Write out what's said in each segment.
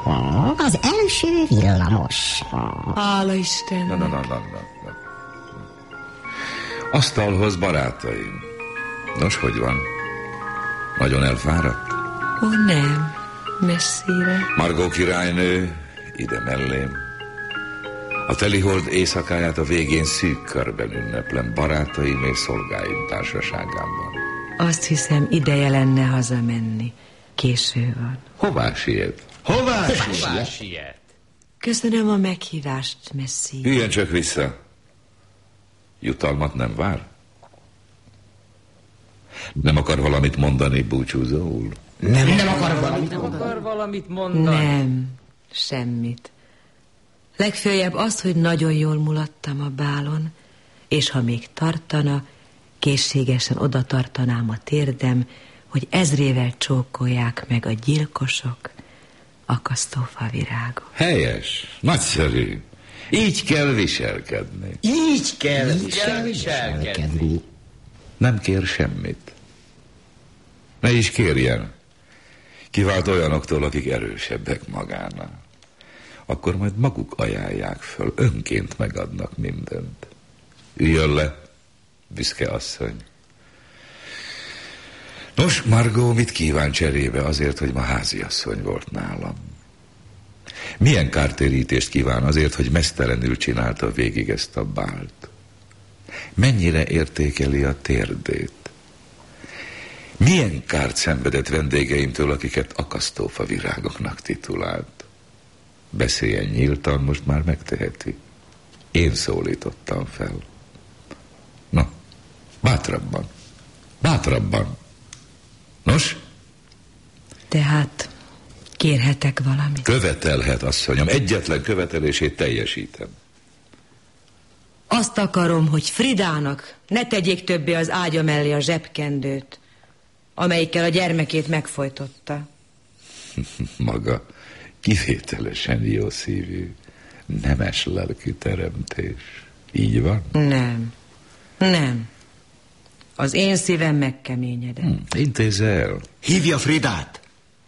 Az első villamos. Hála Istennek. Na. Asztalhoz, barátaim. Nos, hogy van? Nagyon elfáradt? Ó, nem. Messzire. Margó királynő, ide mellém. A telihold éjszakáját a végén szűk körben ünneplem, barátaim és szolgáim társaságában. Azt hiszem, ideje lenne hazamenni. Késő van. Hová siet? Hová siet? Köszönöm a meghívást, Messzire. Üljön csak vissza. Jutalmat nem vár? Nem akar valamit mondani búcsúzóul? Nem akar valamit mondani? Nem, semmit. Legfőjebb az, hogy nagyon jól mulattam a bálon, és ha még tartana, készségesen oda tartanám a térdem, hogy ezrével csókolják meg a gyilkosok akasztófa virágot. Helyes, nagyszerű. Így kell viselkedni. Így kell viselkedni. Nem kér semmit. Ne is kérjen. Kivált olyanoktól, akik erősebbek magánál. Akkor majd maguk ajánlják föl, önként megadnak mindent. Üljön le, büszke asszony. Nos, Margó, mit kíván cserébe azért, hogy ma háziasszony volt nálam? Milyen kártérítést kíván azért, hogy meztelenül csinálta végig ezt a bált? Mennyire értékeli a térdét? Milyen kárt szenvedett vendégeimtől, akiket akasztófa virágoknak titulált? Beszéljen nyíltan, most már megteheti. Én szólítottam fel. Na, bátrabban. Nos? Tehát kérhetek valamit? Követelhet, asszonyom, egyetlen követelését teljesítem. Azt akarom, hogy Fridának ne tegyék többé az ágya mellé a zsebkendőt, amelyikkel a gyermekét megfojtotta. Maga kivételesen jó szívű, nemes lelkű teremtés. Így van? Nem. Az én szívem megkeményedett. Intézze el. Hívja Fridát.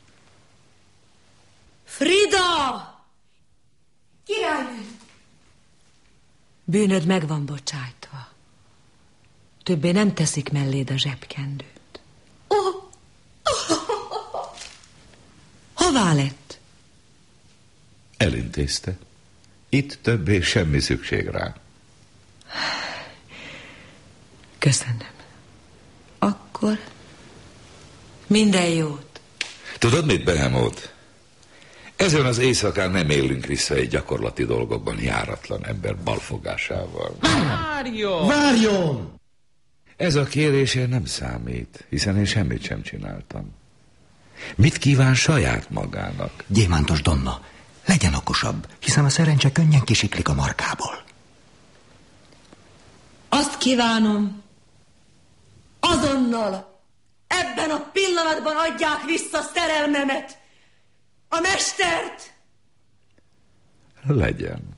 Frida! Királynő! Bűnöd meg van bocsájtva. Többé nem teszik melléd a zsebkendőt. Hová lett? Elintézte. Itt többé semmi szükség rá. Köszönöm. Akkor minden jót. Tudod mit, Behemoth? Ezen az éjszakán nem élünk vissza egy gyakorlati dolgokban járatlan ember balfogásával. Várjon! Ez a kérése nem számít, hiszen én semmit sem csináltam. Mit kíván saját magának? Gyémántos Donna, legyen okosabb, hiszen a szerencse könnyen kisiklik a markából. Azt kívánom, azonnal, ebben a pillanatban adják vissza szerelmemet, a mestert! Legyen.